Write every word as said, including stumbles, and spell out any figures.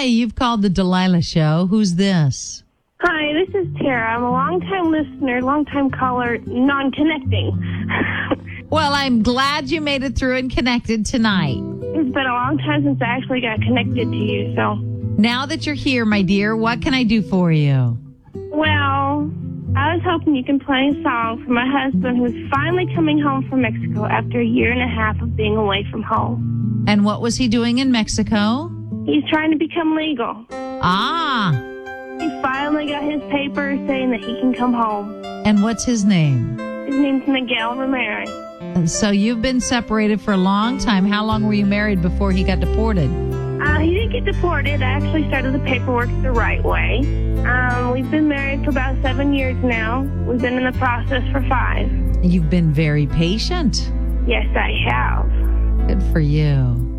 you've called the Delilah Show. Who's this? Hi, this is Tara. I'm a long-time listener, long-time caller, non-connecting. Well, I'm glad you made it through and connected tonight. It's been a long time since I actually got connected to you, so. Now that you're here, my dear, what can I do for you? Well, I was hoping you can play a song for my husband who's finally coming home from Mexico after a year and a half of being away from home. And what was he doing in Mexico? He's trying to become legal. Ah. He finally got his papers saying that he can come home. And what's his name? His name's Miguel Ramirez. And so you've been separated for a long time. How long were you married before he got deported? Uh, he didn't get deported. I actually started the paperwork the right way. Um, we've been married for about seven years now. We've been in the process for five. You've been very patient. Yes, I have. Good for you.